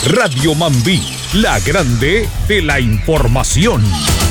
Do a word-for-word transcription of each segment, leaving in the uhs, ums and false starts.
Radio Mambí, la grande de la información.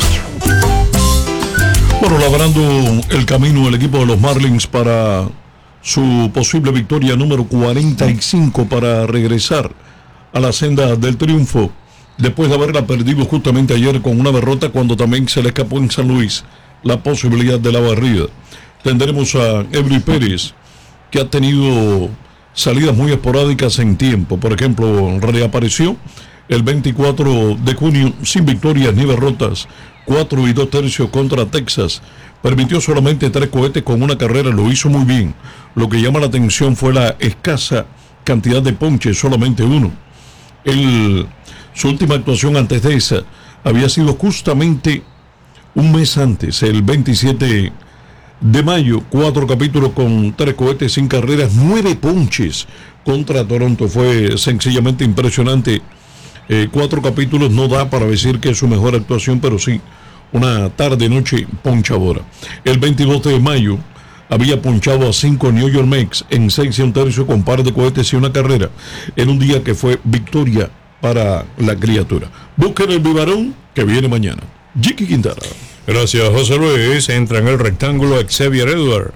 Bueno, labrando el camino el equipo de los Marlins para su posible victoria número cuarenta y cinco para regresar a la senda del triunfo, después de haberla perdido justamente ayer con una derrota, cuando también se le escapó en San Luis la posibilidad de la barrida. Tendremos a Eury Pérez, que ha tenido salidas muy esporádicas en tiempo. Por ejemplo, reapareció el veinticuatro de junio sin victorias ni derrotas, cuatro y dos tercios contra Texas. Permitió solamente tres cohetes con una carrera, lo hizo muy bien. Lo que llama la atención fue la escasa cantidad de ponches, solamente uno. El, su última actuación antes de esa había sido justamente un mes antes, el veintisiete de mayo, cuatro capítulos con tres cohetes sin carreras, nueve ponches contra Toronto. Fue sencillamente impresionante. Eh, cuatro capítulos no da para decir que es su mejor actuación, pero sí una tarde-noche ponchadora. El veintidós de mayo había ponchado a cinco New York Mets en seis y un tercio con par de cohetes y una carrera, en un día que fue victoria para la criatura. Busquen el bibarón que viene mañana. Jiki Quintana. Gracias, José Luis. Entra en el rectángulo Xavier Edward.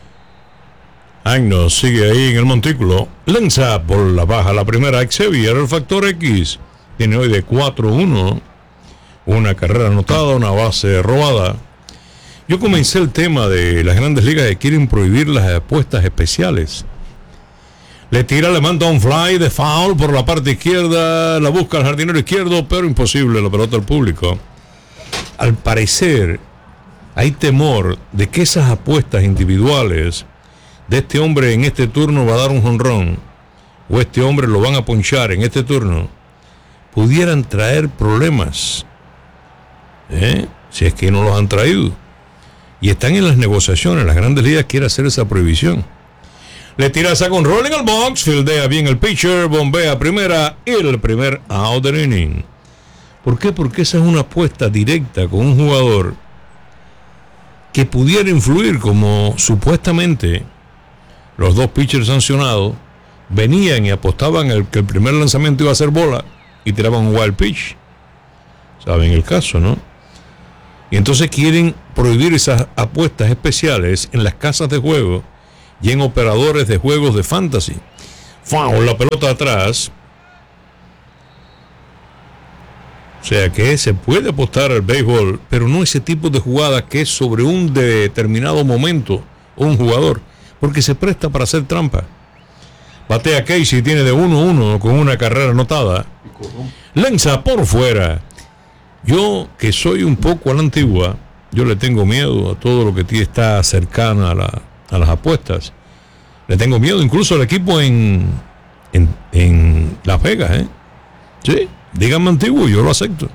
Agnos sigue ahí en el montículo. Lanza por la baja la primera. Xavier, el factor X, tiene hoy de cuatro uno. Una carrera anotada, una base robada. Yo comencé el tema de las grandes ligas que quieren prohibir las apuestas especiales. Le tira, le manda un fly de foul por la parte izquierda, la busca el jardinero izquierdo, pero imposible, la pelota al público. Al parecer, hay temor de que esas apuestas individuales de este hombre en este turno va a dar un jonrón, o este hombre lo van a ponchar en este turno, pudieran traer problemas, ¿eh? Si es que no los han traído. Y están en las negociaciones, las grandes ligas quieren hacer esa prohibición. Le tira, saca un rolling al box, fildea bien el pitcher, bombea primera y el primer out del inning. ¿Por qué? Porque esa es una apuesta directa con un jugador que pudiera influir, como supuestamente los dos pitchers sancionados venían y apostaban el, que el primer lanzamiento iba a ser bola y tiraban un wild pitch. ¿Saben el caso, no? Y entonces quieren prohibir esas apuestas especiales en las casas de juego y en operadores de juegos de fantasy. Foul, la pelota atrás. O sea que se puede apostar al béisbol, pero no ese tipo de jugada que es sobre un determinado momento o un jugador, porque se presta para hacer trampa. Batea Casey, tiene de uno uno con una carrera anotada. Lanza por fuera. Yo, que soy un poco a la antigua, yo le tengo miedo a todo lo que está cercano a, la, a las apuestas. Le tengo miedo incluso al equipo en, en, en Las Vegas, ¿eh? Sí. Díganme antiguo, yo lo acepto.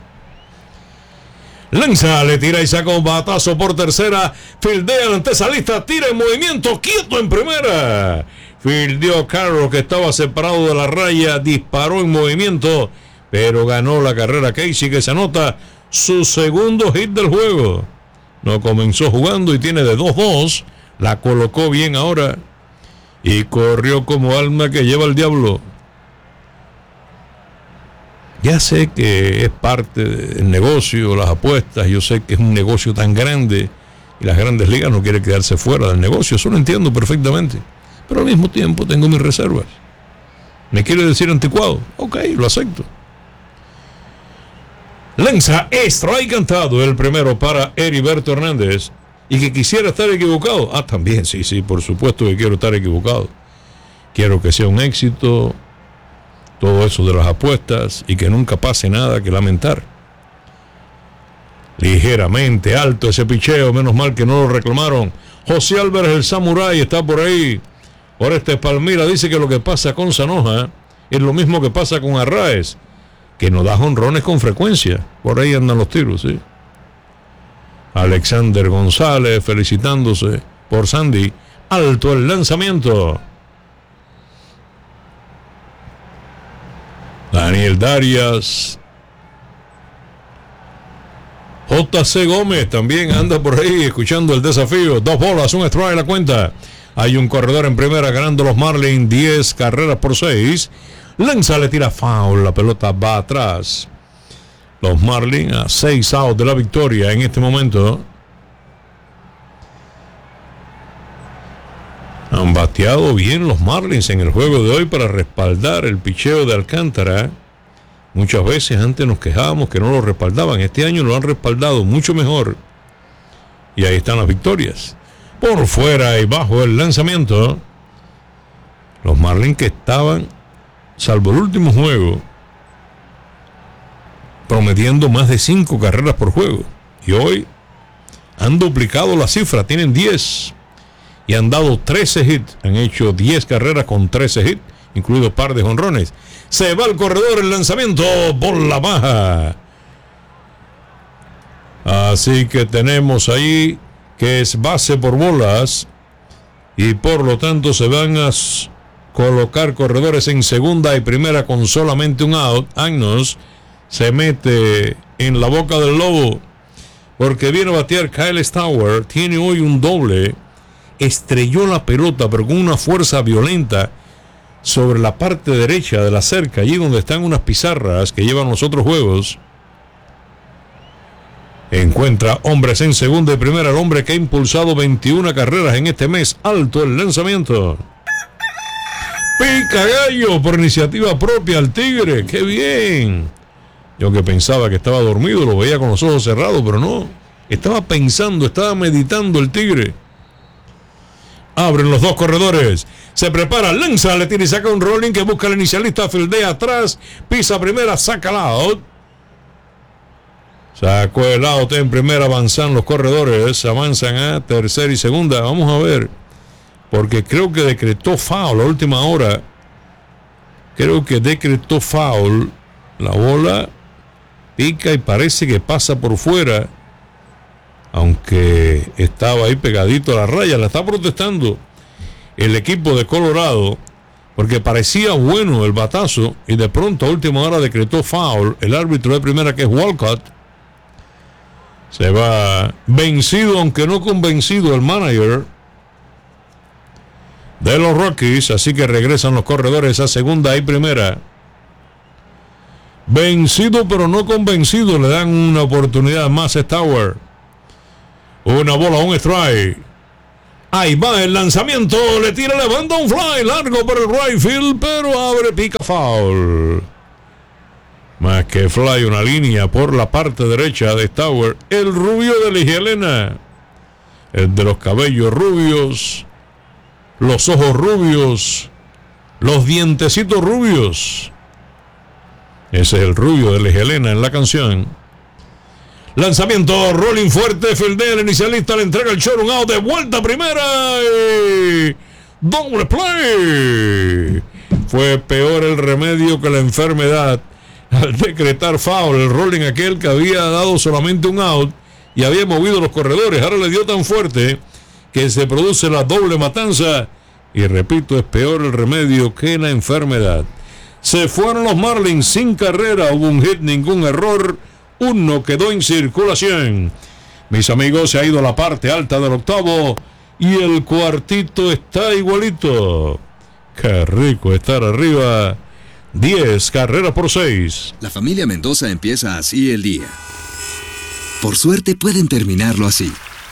Lanza, le tira y saca un batazo por tercera. Fildea el antesalista, tira en movimiento, quieto en primera. Fildeó Carroll, que estaba separado de la raya, disparó en movimiento, pero ganó la carrera Casey, que se anota su segundo hit del juego. No comenzó jugando y tiene de dos dos. La colocó bien ahora y corrió como alma que lleva el diablo. Ya sé que es parte del negocio, las apuestas, yo sé que es un negocio tan grande y las grandes ligas no quieren quedarse fuera del negocio, eso lo entiendo perfectamente, pero al mismo tiempo tengo mis reservas. ¿Me quiere decir anticuado? Ok, lo acepto. Lanza, strike cantado, el primero para Heriberto Hernández, y que quisiera estar equivocado. Ah, también, sí, sí, por supuesto que quiero estar equivocado. Quiero que sea un éxito todo eso de las apuestas y que nunca pase nada que lamentar. Ligeramente alto ese picheo, menos mal que no lo reclamaron. José Álvarez, el samurái, está por ahí. Orestes Palmira dice que lo que pasa con Sanoja es lo mismo que pasa con Arraez, que no da jonrones con frecuencia. Por ahí andan los tiros, ¿sí? Alexander González felicitándose por Sandy. Alto el lanzamiento. Daniel Darias. J C Gómez también anda por ahí escuchando el desafío. Dos bolas, un strike la cuenta. Hay un corredor en primera ganando los Marlins diez carreras por seis. Lanza, le tira foul. La pelota va atrás. Los Marlins a seis outs de la victoria en este momento. Han bateado bien los Marlins en el juego de hoy para respaldar el picheo de Alcántara. Muchas veces antes nos quejábamos que no lo respaldaban. Este año lo han respaldado mucho mejor. Y ahí están las victorias. Por fuera y bajo el lanzamiento. Los Marlins que estaban, salvo el último juego, promediando más de cinco carreras por juego. Y hoy han duplicado la cifra. Tienen diez. Y han dado trece hits. Han hecho diez carreras con trece hits, incluido par de jonrones. Se va el corredor, el lanzamiento por la baja. Así que tenemos ahí que es base por bolas. Y por lo tanto se van a colocar corredores en segunda y primera con solamente un out. Agnos se mete en la boca del lobo porque viene a batear Kyle Stowers. Tiene hoy un doble. Estrelló la pelota, pero con una fuerza violenta sobre la parte derecha de la cerca, allí donde están unas pizarras que llevan los otros juegos. Encuentra hombres en segunda y primera, el hombre que ha impulsado veintiuna carreras en este mes. Alto el lanzamiento. Pica gallo por iniciativa propia al Tigre. ¡Qué bien! Yo que pensaba que estaba dormido, lo veía con los ojos cerrados, pero no. Estaba pensando, estaba meditando el Tigre. Abren los dos corredores. Se prepara, lanza, le tira y saca un rolling que busca el inicialista, fildea atrás, pisa primera, saca el out. Sacó el out en primera, avanzan los corredores, avanzan a tercera y segunda. Vamos a ver, porque creo que decretó foul a última hora. Creo que decretó foul. La bola pica y parece que pasa por fuera. Aunque estaba ahí pegadito a la raya, la está protestando el equipo de Colorado, porque parecía bueno el batazo y de pronto a última hora decretó foul. El árbitro de primera, que es Walcott, se va vencido, aunque no convencido, el manager de los Rockies. Así que regresan los corredores a segunda y primera. Vencido pero no convencido, le dan una oportunidad más a Stowers. Una bola, un strike. Ahí va el lanzamiento. Le tira, le manda un fly largo por el right field, pero abre, pica, foul. Más que fly, una línea por la parte derecha de Stowers. El rubio de Ligia Elena. El de los cabellos rubios. Los ojos rubios. Los dientecitos rubios. Ese es el rubio de Ligia Elena en la canción. Lanzamiento, rolling fuerte, fildea el inicialista, le entrega el short, un out, de vuelta a primera y doble play. Fue peor el remedio que la enfermedad al decretar foul. El rolling aquel que había dado solamente un out y había movido los corredores, ahora le dio tan fuerte que se produce la doble matanza. Y repito, es peor el remedio que la enfermedad. Se fueron los Marlins sin carrera, hubo un hit, ningún error. Uno quedó en circulación. Mis amigos, se ha ido a la parte alta del octavo y el cuartito está igualito. Qué rico estar arriba. diez carreras por seis. La familia Mendoza empieza así el día. Por suerte pueden terminarlo así.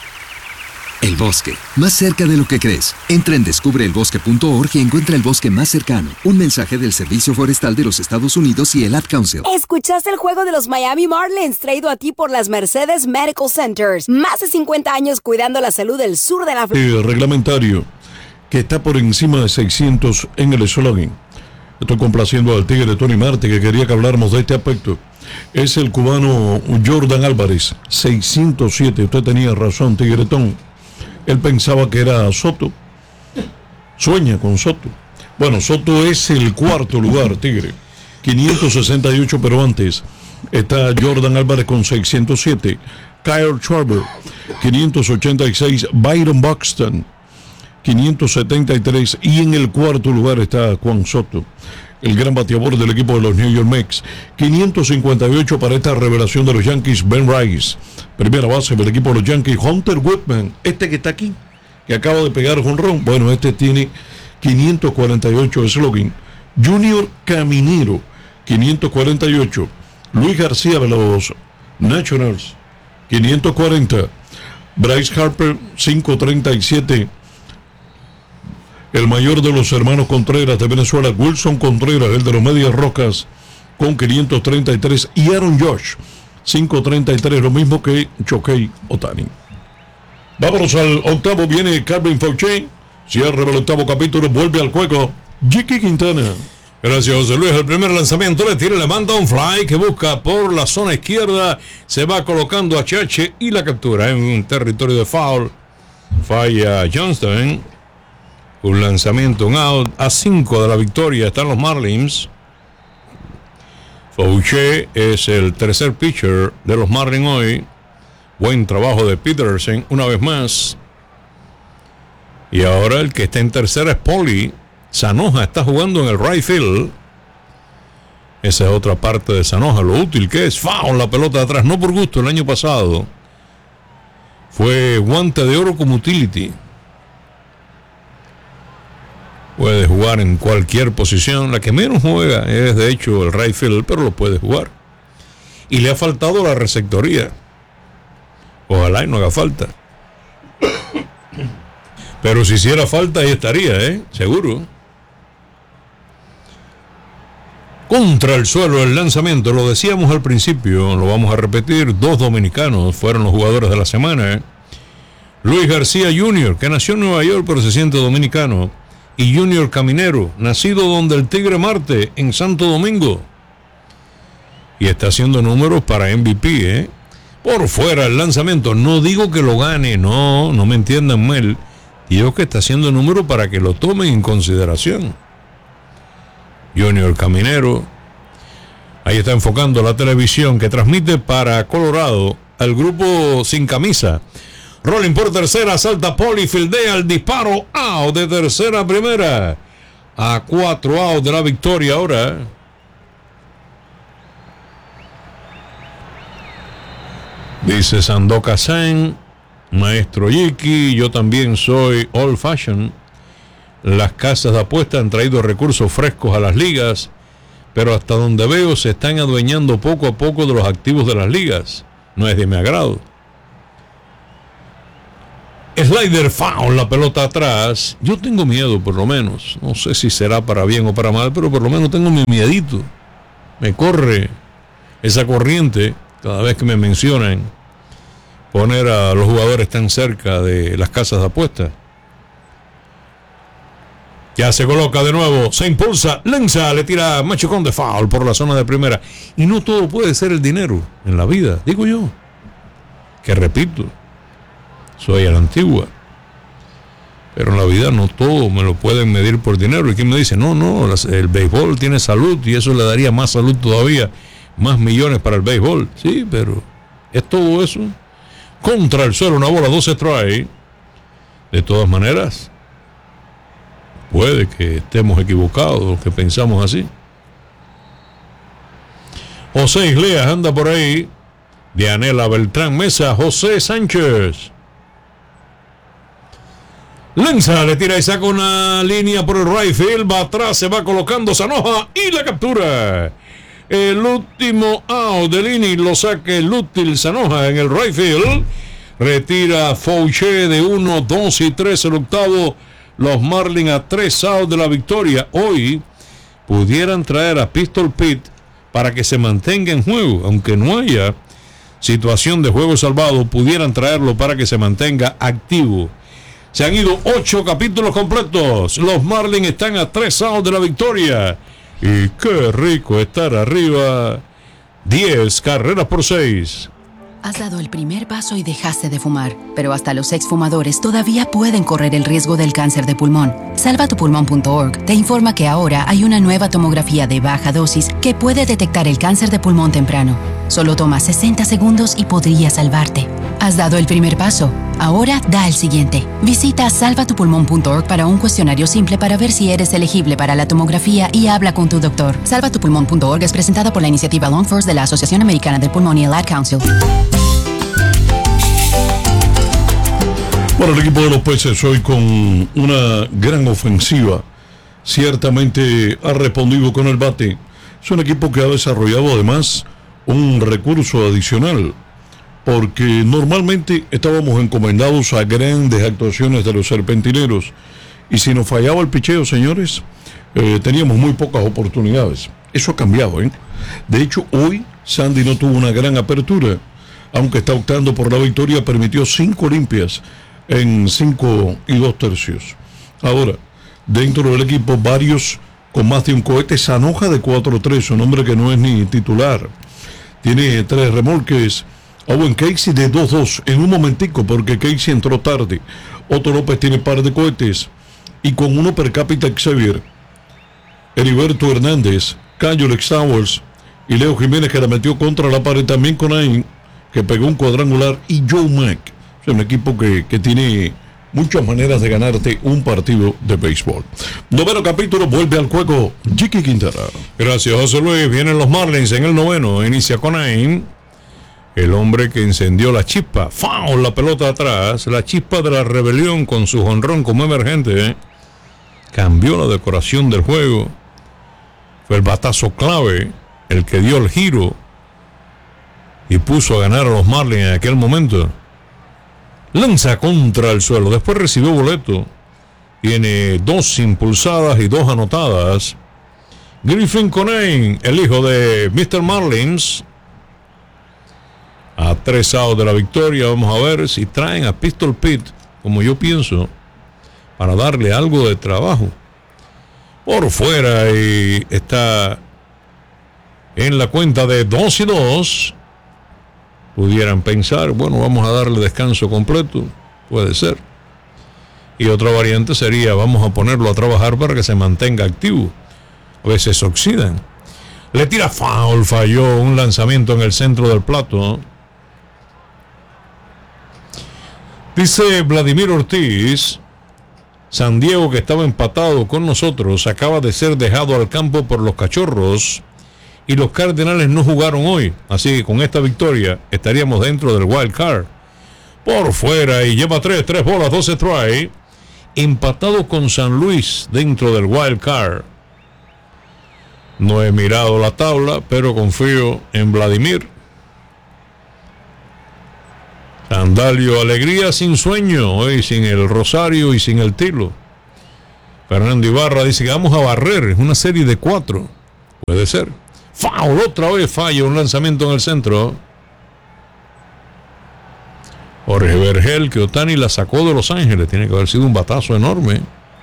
El bosque, más cerca de lo que crees. Entra en descubre el bosque punto org y encuentra el bosque más cercano. Un mensaje del Servicio Forestal de los Estados Unidos y el Ad Council. Escuchaste el juego de los Miami Marlins, traído a ti por las Mercedes Medical Centers. Más de cincuenta años cuidando la salud del sur de la Florida. El reglamentario, que está por encima de seiscientos en el slogan. Estoy complaciendo al tigre de Tony Marte, que quería que habláramos de este aspecto. Es el cubano Jordan Álvarez, seiscientos siete. Usted tenía razón, tigretón. Él pensaba que era Soto. Sueña con Soto. Bueno, Soto es el cuarto lugar, Tigre. quinientos sesenta y ocho, pero antes está Jordan Álvarez con seiscientos siete. Kyle Schwarber, quinientos ochenta y seis. Byron Buxton, quinientos setenta y tres. Y en el cuarto lugar está Juan Soto, el gran bateador del equipo de los New York Mets. quinientos cincuenta y ocho para esta revelación de los Yankees, Ben Rice. Primera base del equipo de los Yankees, Hunter Whitman, este que está aquí, que acaba de pegar jonrón. Bueno, este tiene quinientos cuarenta y ocho de slogan Junior Caminero, quinientos cuarenta y ocho. Luis García de los Nationals, quinientos cuarenta. Bryce Harper, quinientos treinta y siete. El mayor de los hermanos Contreras de Venezuela, Wilson Contreras, el de los Medias Rojas, con quinientos treinta y tres. Y Aaron Josh, quinientos treinta y tres, lo mismo que Shohei Ohtani. Vámonos al octavo, viene Calvin Fauché. Cierre del octavo capítulo, vuelve al juego Jiki Quintana. Gracias, José Luis. El primer lanzamiento le tira, le manda un fly que busca por la zona izquierda. Se va colocando a Chache y la captura en un territorio de foul. Falla Johnston. Un lanzamiento, un out. A cinco de la victoria están los Marlins. Fauché es el tercer pitcher de los Marlins hoy. Buen trabajo de Peterson una vez más. Y ahora el que está en tercera es Poli. Sanoja está jugando en el right field. Esa es otra parte de Sanoja, lo útil que es. Foul, la pelota de atrás, no por gusto. El año pasado fue guante de oro como utility. Puede jugar en cualquier posición. La que menos juega es de hecho el right field, pero lo puede jugar. Y le ha faltado la receptoría. Ojalá y no haga falta. Pero si hiciera falta, ahí estaría, ¿eh? Seguro. Contra el suelo el lanzamiento, lo decíamos al principio, lo vamos a repetir, dos dominicanos fueron los jugadores de la semana. ¿eh? Luis García junior, que nació en Nueva York pero se siente dominicano, y Junior Caminero, nacido donde el Tigre Marte, en Santo Domingo. Y está haciendo números para M V P, ¿eh? Por fuera el lanzamiento, no digo que lo gane, no, no me entiendan mal. Digo que está haciendo número para que lo tomen en consideración. Junior Caminero. Ahí está enfocando la televisión que transmite para Colorado al grupo Sin Camisa. Rolling por tercera, salta Poli, fildea el disparo, out de tercera a primera. A cuatro outs de la victoria ahora. Dice Sandoka San. Maestro Yiki, yo también soy old fashion. Las casas de apuesta han traído recursos frescos a las ligas, pero hasta donde veo se están adueñando poco a poco de los activos de las ligas. No es de mi agrado. Slider foul, la pelota atrás. Yo tengo miedo, por lo menos. No sé si será para bien o para mal, pero por lo menos tengo mi miedito. Me corre esa corriente cada vez que me mencionan poner a los jugadores tan cerca de las casas de apuestas. Ya se coloca de nuevo, se impulsa, lanza, le tira machucón de foul por la zona de primera. Y no todo puede ser el dinero en la vida, digo yo. Que repito, soy a la antigua. Pero en la vida no todo me lo pueden medir por dinero. Y quien me dice, no, no, el béisbol tiene salud y eso le daría más salud todavía, más millones para el béisbol. Sí, pero ¿es todo eso? Contra el suelo, una bola, dos strikes. De todas maneras, puede que estemos equivocados, que pensamos así. José Isleas anda por ahí. Dianela Beltrán Mesa, José Sánchez. Lanza, le tira y saca una línea por el right field. Va atrás, se va colocando Sanoja y la captura. El último out del inning lo saca el útil Sanoja en el right field. Retira Fauché de uno, dos y tres el octavo. Los Marlins a tres outs de la victoria. Hoy pudieran traer a Pistol Pete para que se mantenga en juego. Aunque no haya situación de juego salvado, pudieran traerlo para que se mantenga activo. Se han ido ocho capítulos completos. Los Marlins están a tres outs de la victoria. Y qué rico estar arriba. diez carreras por seis. Has dado el primer paso y dejaste de fumar, pero hasta los exfumadores todavía pueden correr el riesgo del cáncer de pulmón. salva tu pulmón punto org te informa que ahora hay una nueva tomografía de baja dosis que puede detectar el cáncer de pulmón temprano. Solo toma sesenta segundos y podría salvarte. Has dado el primer paso. Ahora da el siguiente. Visita salva tu pulmón punto org para un cuestionario simple para ver si eres elegible para la tomografía y habla con tu doctor. salva tu pulmón punto org es presentada por la iniciativa Lung First de la Asociación Americana del Pulmón y el Ad Council. Bueno, el equipo de los Peces hoy con una gran ofensiva ciertamente ha respondido con el bate. Es un equipo que ha desarrollado además un recurso adicional, porque normalmente estábamos encomendados a grandes actuaciones de los serpentineros, y si nos fallaba el picheo, señores, eh, teníamos muy pocas oportunidades. Eso ha cambiado, ¿eh? De hecho, hoy Sandy no tuvo una gran apertura, aunque está optando por la victoria, permitió cinco limpias en cinco y dos tercios. Ahora, dentro del equipo, varios con más de un cohete. Sanoja de cuatro tres, un hombre que no es ni titular. Tiene tres remolques. Owen Casey de dos dos en un momentico, porque Casey entró tarde. Otto López tiene par de cohetes. Y con uno per cápita Xavier, Heriberto Hernández, Cayo Lex Towers y Leo Jiménez, que la metió contra la pared, también con Ain, que pegó un cuadrangular, y Joe Mack. Es un equipo que, que tiene muchas maneras de ganarte un partido de béisbol. Noveno capítulo, vuelve al juego Jiki Quintana. Gracias, José Luis. Vienen los Marlins en el noveno. Inicia con Ain, el hombre que encendió la chispa. ¡Foul! La pelota atrás. La chispa de la rebelión con su jonrón como emergente. ¿eh? Cambió la decoración del juego. Fue el batazo clave, el que dio el giro y puso a ganar a los Marlins en aquel momento. Lanza contra el suelo. Después recibió boleto. Tiene dos impulsadas y dos anotadas. Griffin Conine, el hijo de mister Marlins, a tres outs de la victoria. Vamos a ver si traen a Pistol Pete, como yo pienso, para darle algo de trabajo. Por fuera, y está en la cuenta de dos y dos. Pudieran pensar, bueno, vamos a darle descanso completo. Puede ser. Y otra variante sería, vamos a ponerlo a trabajar para que se mantenga activo. A veces se oxidan. Le tira foul, falló un lanzamiento en el centro del plato. Dice Vladimir Ortiz, San Diego, que estaba empatado con nosotros, acaba de ser dejado al campo por los Cachorros y los Cardenales no jugaron hoy, así que con esta victoria estaríamos dentro del wild card. Por fuera, y lleva tres, tres bolas, doce strikes, empatado con San Luis dentro del wild card. No he mirado la tabla, pero confío en Vladimir. Sandalio, alegría sin sueño, hoy sin el Rosario y sin el Tilo. Fernando Ibarra dice que vamos a barrer, es una serie de cuatro. Puede ser. Foul, otra vez falla un lanzamiento en el centro. Jorge Vergel, que Otani la sacó de Los Ángeles, tiene que haber sido un batazo enorme.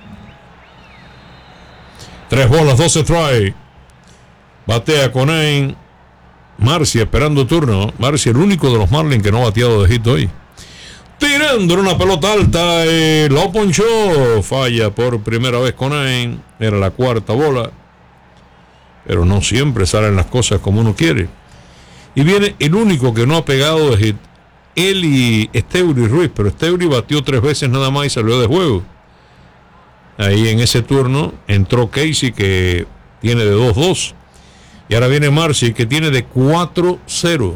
Tres bolas, doce strikes. Batea Conine. Marcia esperando turno. Marcia, el único de los Marlins que no ha bateado de hit hoy. Tirando una pelota alta, eh, lo ponchó. Falla por primera vez Conine. Era la cuarta bola. Pero no siempre salen las cosas como uno quiere. Y viene el único que no ha pegado de hit. Él y Esteury Ruiz. Pero Esteury batió tres veces nada más y salió de juego. Ahí en ese turno entró Casey, que tiene de dos dos. Y ahora viene Marcy, que tiene de cuatro cero.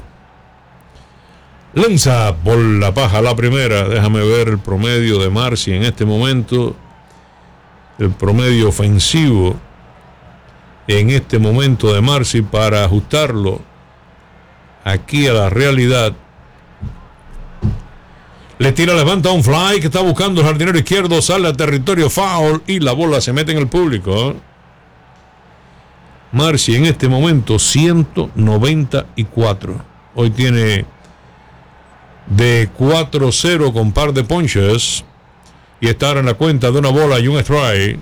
Lanza por la paja la primera. Déjame ver el promedio de Marcy en este momento. El promedio ofensivo en este momento de Marcy, para ajustarlo aquí a la realidad. Le tira, levanta un fly que está buscando el jardinero izquierdo. Sale a territorio foul y la bola se mete en el público. Marcy en este momento ciento noventa y cuatro. Hoy tiene de cuatro cero con par de ponches. Y está ahora en la cuenta de una bola y un strike.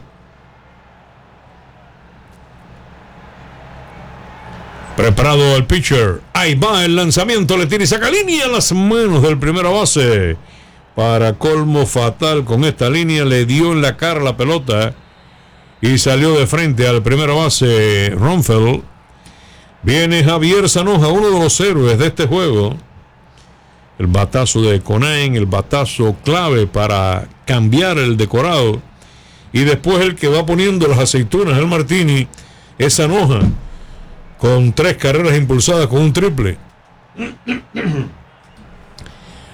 Preparado el pitcher. Ahí va el lanzamiento. Le tira y saca línea a las manos del primera base. Para colmo fatal, con esta línea le dio en la cara la pelota. Y salió de frente al primera base Ronfeld. Viene Javier Sanoja, uno de los héroes de este juego. El batazo de Conine, el batazo clave para cambiar el decorado. Y después el que va poniendo las aceitunas, el Martini, es Sanoja, con tres carreras impulsadas con un triple.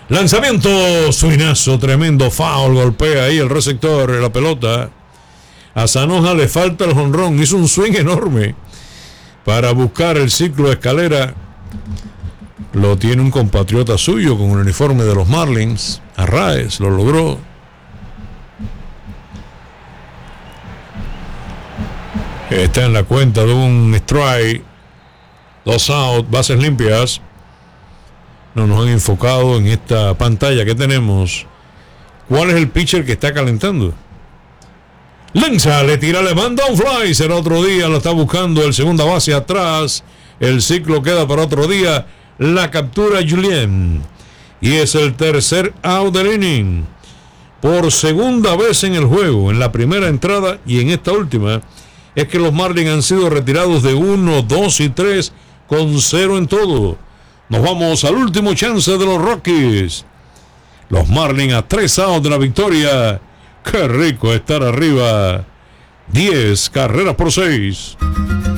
Lanzamiento, suinazo, tremendo foul, golpea ahí el receptor de la pelota. A Sanoja le falta el jonrón. Hizo un swing enorme para buscar el ciclo de escalera. Lo tiene un compatriota suyo con el uniforme de los Marlins. Arraez lo logró. Está en la cuenta de un strike. Dos out, bases limpias. No nos han enfocado en esta pantalla que tenemos. ¿Cuál es el pitcher que está calentando? Lanza, le tira, le manda un fly. Será otro día, lo está buscando el segunda base atrás. El ciclo queda para otro día. La captura Julien. Y es el tercer out del inning. Por segunda vez en el juego, en la primera entrada y en esta última, es que los Marlins han sido retirados de uno, dos y tres con cero en todo. Nos vamos al último chance de los Rockies. Los Marlins a tres outs de la victoria. Qué rico estar arriba. diez carreras por seis.